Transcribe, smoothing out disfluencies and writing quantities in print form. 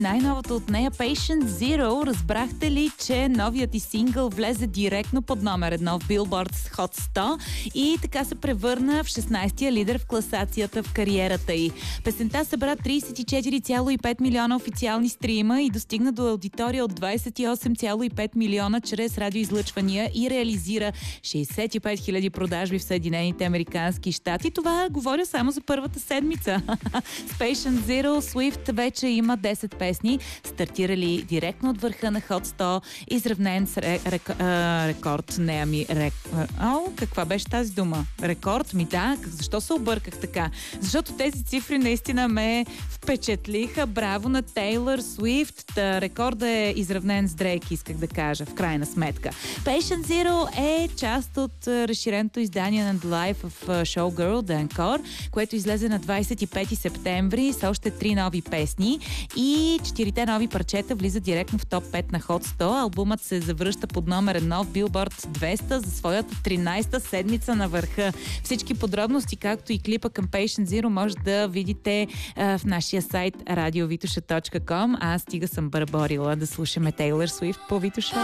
Най-новото от нея Patient Zero. Разбрахте ли, че новият и сингъл влезе директно под номер 1 в Billboard's Hot 100 и така се превърна в 16-тия лидер в класацията в кариерата й. Песента събра 34,5 милиона официални стрима и достигна до аудитория от 28,5 милиона чрез радиоизлъчвания и реализира 65 000 продажби в Съединените американски щати. Това говоря само за първата седмица. С Patient Zero Swift вече има 10 песни, стартирали директно от върха на Hot 100, изравнен с рекорд. Каква беше тази дума? Рекорд ми, да. Защо се обърках така? Защото тези цифри наистина ме впечатлиха. Браво на Тейлър Суифт. Рекордът е изравнен с Дрейк, исках да кажа, в крайна сметка. Patient Zero е част от разширеното издание на The Life of Showgirl, The Encore, което излезе на 25 септември с още 3 нови песни и 4 нови парчета влизат директно в топ 5 на Hot 100. Албумът се завръща под номер 1 в Billboard 200 за своята 13-та седмица на върха. Всички подробности, както и клипа към Patient Zero, може да видите в нашия сайт radiovitusha.com. Аз стига съм бърборила да слушаме Тейлър Суифт по Витуша.